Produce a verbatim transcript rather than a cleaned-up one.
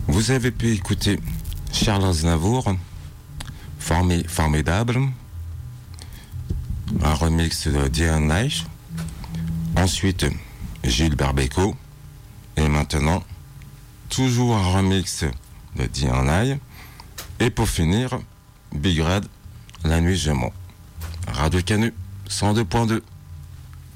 Vous avez pu écouter Charles Aznavour, Formé, Formidable, un remix de Diane Nash. Ensuite, Gilles Barbeco. Et maintenant, toujours un remix de Diane Nash. Et pour finir, Big Red, La Nuit Gémeaux. Radio Canu, cent deux point deux.